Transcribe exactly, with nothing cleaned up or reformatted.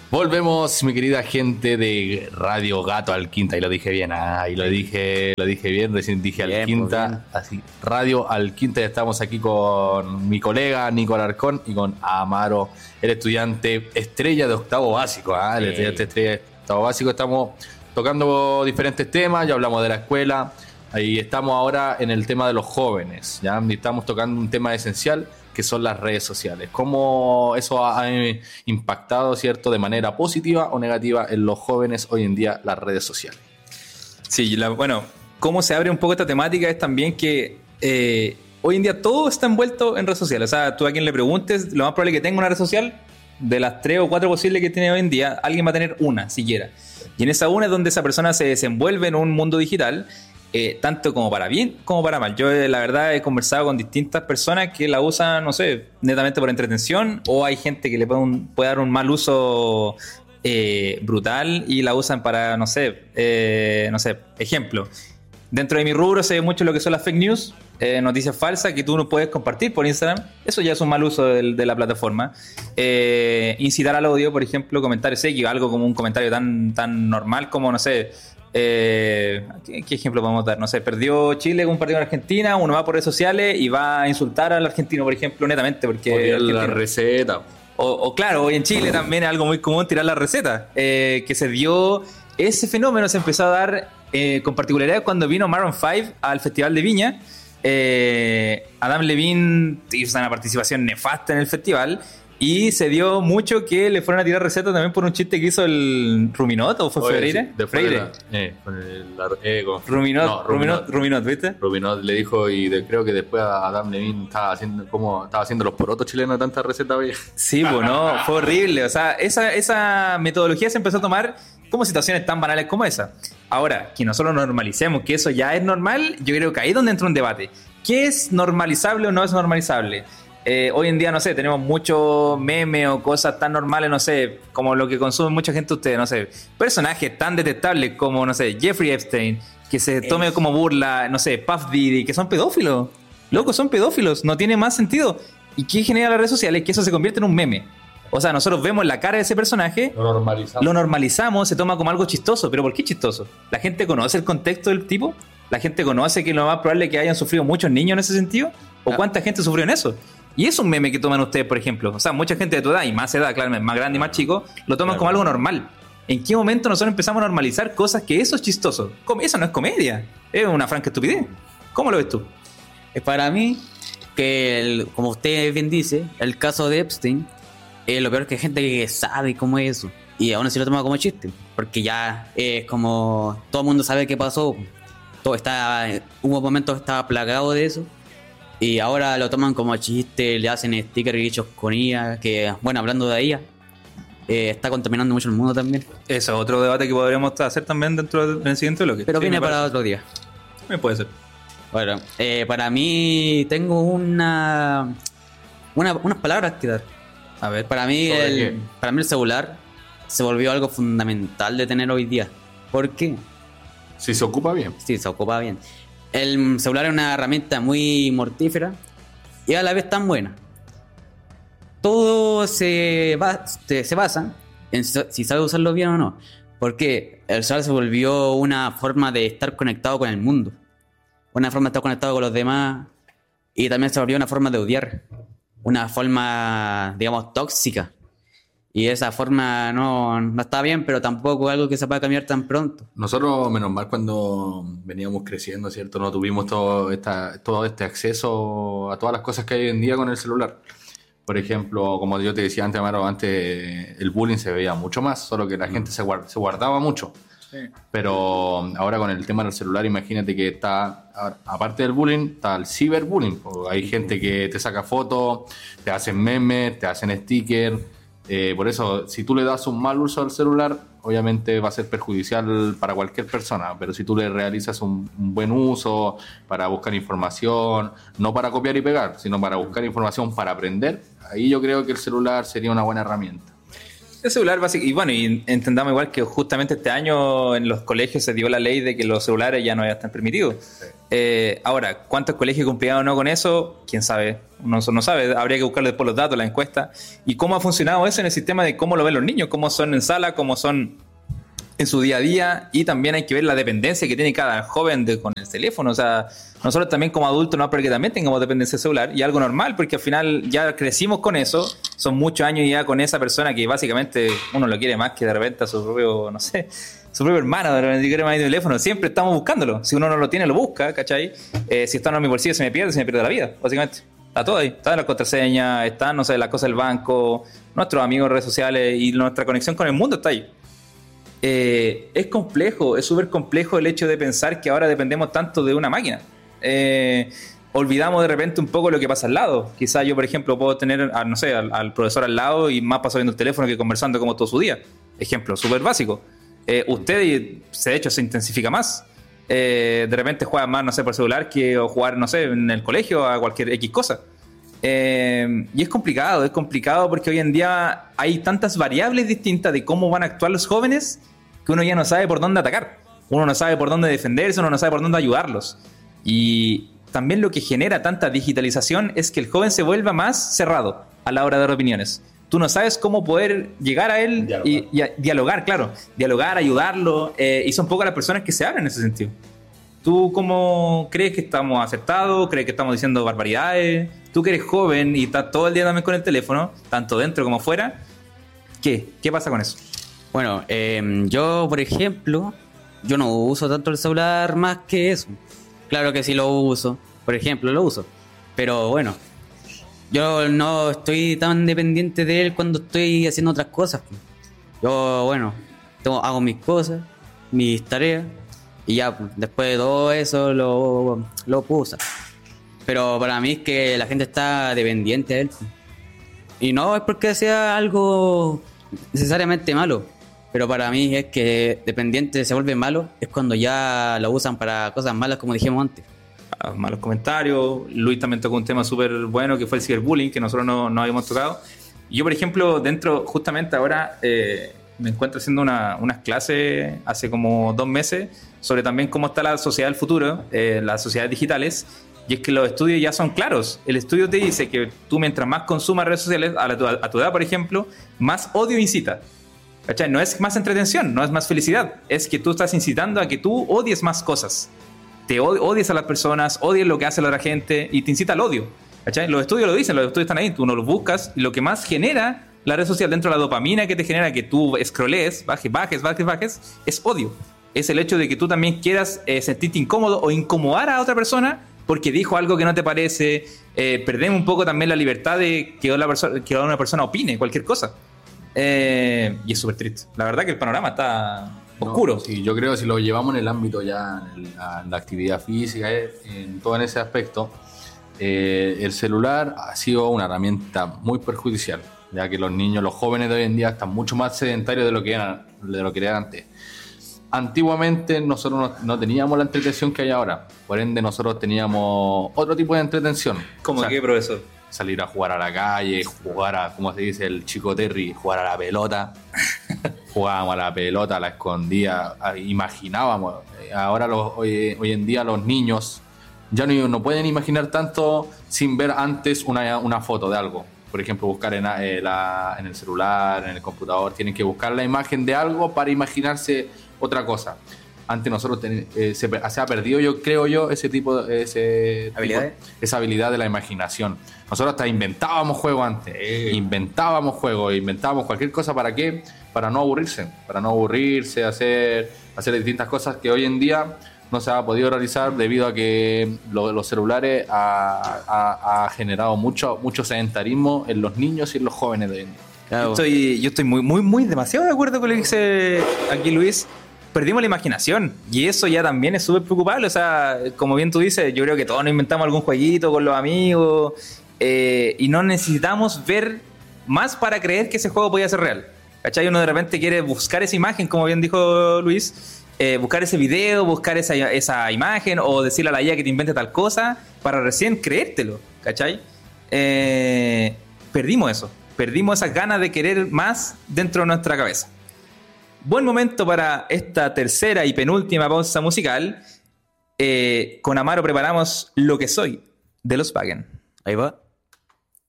Volvemos, mi querida gente de Radio Gato Alquinta, y lo dije bien, ah, y lo dije, lo dije bien, recién dije bien, Alquinta, pues así, Radio Alquinta. Estamos aquí con mi colega Nico Alarcón y con Amaro, el estudiante estrella de octavo básico, ¿ah? El sí. estudiante estrella de octavo básico. Estamos tocando diferentes temas, ya hablamos de la escuela, ahí estamos ahora en el tema de los jóvenes, ya estamos tocando un tema esencial, que son las redes sociales. ¿Cómo eso ha impactado, cierto, de manera positiva o negativa en los jóvenes hoy en día las redes sociales? Sí, la, bueno, cómo se abre un poco esta temática es también que eh, hoy en día todo está envuelto en redes sociales. O sea, tú a quien le preguntes, lo más probable es que tenga una red social, de las tres o cuatro posibles que tiene hoy en día, alguien va a tener una siquiera. Y en esa una es donde esa persona se desenvuelve en un mundo digital, Eh, tanto como para bien como para mal. Yo eh, la verdad he conversado con distintas personas que la usan, no sé, netamente por entretención, o hay gente que le puede, un, puede dar un mal uso eh, brutal y la usan para, no sé, eh, no sé, ejemplo. Dentro de mi rubro se ve mucho lo que son las fake news, eh, noticias falsas que tú no puedes compartir por Instagram. Eso ya es un mal uso de, de la plataforma. Eh, incitar al odio, por ejemplo, comentarios X, algo como un comentario tan, tan normal como, no sé, Eh, ¿qué, ¿qué ejemplo podemos dar? No sé, perdió Chile con un partido en Argentina, uno va por redes sociales y va a insultar al argentino, por ejemplo, netamente porque tirar la receta. O, o claro, hoy en Chile también es algo muy común tirar la receta, eh, que se dio, ese fenómeno se empezó a dar eh, con particularidad cuando vino Maroon cinco al Festival de Viña. eh, Adam Levine hizo una participación nefasta en el festival y se dio mucho que le fueron a tirar recetas también por un chiste que hizo el Ruminot, ¿o fue Oye, Freire? Sí, de Freire. La, eh, con el, la, eh, con, Ruminot, no, Ruminot, Ruminot, Ruminot, ¿viste? Ruminot le dijo, y de, creo que después Adam Levine estaba haciendo, como, estaba haciendo los porotos chilenos de tantas recetas. Sí, pues no, fue horrible. O sea, esa, esa metodología se empezó a tomar como situaciones tan banales como esa. Ahora, que nosotros normalicemos que eso ya es normal, yo creo que ahí es donde entra un debate. ¿Qué es normalizable o no es normalizable? Eh, hoy en día, no sé, tenemos muchos memes o cosas tan normales, no sé, como lo que consume mucha gente ustedes, no sé, personajes tan detestables como, no sé, Jeffrey Epstein, que se tome es. como burla, no sé, Puff Daddy, que son pedófilos. Locos, son pedófilos, no tiene más sentido. ¿Y qué genera las redes sociales? Que eso se convierte en un meme. O sea, nosotros vemos la cara de ese personaje, lo normalizamos. lo normalizamos, se toma como algo chistoso. ¿Pero por qué chistoso? ¿La gente conoce el contexto del tipo? ¿La gente conoce que lo más probable es que hayan sufrido muchos niños en ese sentido? ¿O cuánta gente sufrió en eso? Y es un meme que toman ustedes, por ejemplo. O sea, mucha gente de tu edad y más edad, claro, más grande y más chico, lo toman claro. como algo normal. ¿En qué momento nosotros empezamos a normalizar cosas que eso es chistoso? Eso no es comedia, es una franca estupidez. ¿Cómo lo ves tú? Para mí, que el, como usted bien dice, el caso de Epstein, eh, lo peor es que hay gente que sabe cómo es eso y aún así lo toma como chiste, porque ya es como todo el mundo sabe qué pasó. Todo está, hubo momentos que estaba plagado de eso. Y ahora lo toman como chiste, le hacen stickers y hechos con I A, que, bueno, hablando de I A, eh, está contaminando mucho el mundo también. Eso, otro debate que podríamos hacer también dentro del siguiente bloque. Pero sí, viene para otro día. Me puede ser. Bueno, eh, para mí tengo una, una unas palabras que dar. A ver. Para mí, el, para mí el celular se volvió algo fundamental de tener hoy día. ¿Por qué? Si se ocupa bien. Sí, se ocupa bien. El celular es una herramienta muy mortífera y a la vez tan buena. Todo se, va, se, se basa en si sabes usarlo bien o no. Porque el celular se volvió una forma de estar conectado con el mundo. Una forma de estar conectado con los demás. Y también se volvió una forma de odiar. Una forma, digamos, tóxica. Y esa forma no, no está bien, pero tampoco es algo que se pueda cambiar tan pronto. Nosotros, menos mal, cuando veníamos creciendo, ¿cierto? No tuvimos todo, esta, todo este acceso a todas las cosas que hay hoy en día con el celular. Por ejemplo, como yo te decía antes, Amaro, antes el bullying se veía mucho más, solo que la mm. gente se, guard, se guardaba mucho. Sí. Pero ahora con el tema del celular, imagínate que está, aparte del bullying, está el ciberbullying. Hay gente que te saca fotos, te hacen memes, te hacen stickers. Eh, por eso, si tú le das un mal uso al celular, obviamente va a ser perjudicial para cualquier persona, pero si tú le realizas un, un buen uso para buscar información, no para copiar y pegar, sino para buscar información para aprender, ahí yo creo que el celular sería una buena herramienta. El celular básico, y bueno, y entendamos igual que justamente este año en los colegios se dio la ley de que los celulares ya no están permitidos. Sí. Eh, ahora, ¿cuántos colegios cumplían o no con eso? ¿Quién sabe? Uno no sabe, habría que buscar después los datos, la encuesta. ¿Y cómo ha funcionado eso en el sistema de cómo lo ven los niños? ¿Cómo son en sala? ¿Cómo son en su día a día? Y también hay que ver la dependencia que tiene cada joven de, con el teléfono. O sea, nosotros también como adultos, no porque también tengamos dependencia celular, y algo normal, porque al final ya crecimos con eso, son muchos años ya con esa persona que básicamente uno lo quiere más que de repente a su propio, no sé, su propio hermano, de repente quiere más el teléfono, siempre estamos buscándolo. Si uno no lo tiene, lo busca, ¿cachai? Eh, si está en mi bolsillo, se me pierde, se me pierde la vida, básicamente. Está todo ahí, está en las contraseñas, están, no sé, las cosas del banco, nuestros amigos en redes sociales y nuestra conexión con el mundo está ahí. Eh, es complejo, es súper complejo el hecho de pensar que ahora dependemos tanto de una máquina. Eh, olvidamos de repente un poco lo que pasa al lado. Quizás yo, por ejemplo, puedo tener, a, no sé, al, al profesor al lado y más paso viendo el teléfono que conversando como todo su día. Ejemplo, súper básico. Eh, usted, de hecho, se intensifica más. Eh, de repente juega más, no sé, por celular que o jugar, no sé, en el colegio a cualquier X cosa. Eh, y es complicado, es complicado porque hoy en día hay tantas variables distintas de cómo van a actuar los jóvenes que uno ya no sabe por dónde atacar. Uno no sabe por dónde defenderse, uno no sabe por dónde ayudarlos. Y también lo que genera tanta digitalización es que el joven se vuelva más cerrado a la hora de dar opiniones. Tú no sabes cómo poder llegar a él dialogar. Y, y a, dialogar, claro. Dialogar, ayudarlo. Eh, y son pocas las personas que se abren en ese sentido. ¿Tú cómo crees que estamos acertados? ¿Crees que estamos diciendo barbaridades? Tú que eres joven y estás todo el día también con el teléfono, tanto dentro como fuera, ¿qué? ¿Qué pasa con eso? Bueno, eh, yo, por ejemplo, yo no uso tanto el celular más que eso. Claro que sí lo uso, por ejemplo, lo uso. Pero bueno, yo no estoy tan dependiente de él cuando estoy haciendo otras cosas. Yo, bueno, tengo, hago mis cosas, mis tareas, y ya, después de todo eso lo, lo puedo usar. Pero para mí es que la gente está dependiente de él. Y no es porque sea algo necesariamente malo. Pero para mí es que dependiente se vuelve malo es cuando ya lo usan para cosas malas, como dijimos antes. Ah, malos comentarios. Luis también tocó un tema súper bueno que fue el ciberbullying, que nosotros no, no habíamos tocado. Yo, por ejemplo, dentro, justamente ahora eh, me encuentro haciendo una, unas clases hace como dos meses sobre también cómo está la sociedad del futuro, eh, las sociedades digitales. Y es que los estudios ya son claros. El estudio te dice que tú mientras más consumas redes sociales, a, la, a tu edad, por ejemplo, más odio incita. ¿Cachai? No es más entretención, no es más felicidad. Es que tú estás incitando a que tú odies más cosas. Te odies a las personas, odies lo que hace la otra gente y te incita al odio. ¿Cachai? Los estudios lo dicen, los estudios están ahí, tú no los buscas. Y lo que más genera la red social dentro de la dopamina que te genera que tú scrollees, bajes, bajes, bajes, bajes, es odio. Es el hecho de que tú también quieras eh, sentirte incómodo o incomodar a otra persona porque dijo algo que no te parece. Eh, perdemos un poco también la libertad de que una persona, que una persona opine cualquier cosa. Eh, y es súper triste. La verdad que el panorama está oscuro. No, sí, yo creo que si lo llevamos en el ámbito ya, en, el, en la actividad física, en todo en ese aspecto, eh, el celular ha sido una herramienta muy perjudicial, ya que los niños, los jóvenes de hoy en día están mucho más sedentarios de lo que eran, de lo que eran antes. Antiguamente nosotros no, no teníamos la entretención que hay ahora, por ende nosotros teníamos otro tipo de entretención. ¿Cómo o sea, qué, profesor? Salir a jugar a la calle, jugar a, como se dice el chico Terry, jugar a la pelota. Jugábamos a la pelota, a la escondida, a, imaginábamos. Ahora los, hoy, hoy en día los niños ya no, no pueden imaginar tanto sin ver antes una, una foto de algo. Por ejemplo, buscar en, eh, la, en el celular, en el computador, tienen que buscar la imagen de algo para imaginarse otra cosa. Antes nosotros ten, eh, se, se ha perdido, yo creo yo, ese tipo de ese ¿Habilidades? Tipo, esa habilidad de la imaginación. Nosotros hasta inventábamos juegos antes, eh. inventábamos juegos, inventábamos cualquier cosa. ¿Para qué? Para no aburrirse, para no aburrirse, hacer, hacer distintas cosas que hoy en día no se ha podido realizar debido a que lo, los celulares ha, ha, ha generado mucho, mucho sedentarismo en los niños y en los jóvenes de hoy en día. Claro. Yo estoy, yo estoy muy, muy, muy demasiado de acuerdo con lo que dice aquí Luis. Perdimos la imaginación y eso ya también es súper preocupable. O sea, como bien tú dices, yo creo que todos nos inventamos algún jueguito con los amigos eh, y no necesitamos ver más para creer que ese juego podía ser real. ¿Cachai? Uno de repente quiere buscar esa imagen, como bien dijo Luis, eh, buscar ese video, buscar esa, esa imagen o decirle a la I A que te invente tal cosa para recién creértelo. ¿Cachai? Eh, perdimos eso. Perdimos esas ganas de querer más dentro de nuestra cabeza. Buen momento para esta tercera y penúltima pausa musical. Eh, con Amaro preparamos Lo que soy de los Wagen. Ahí va.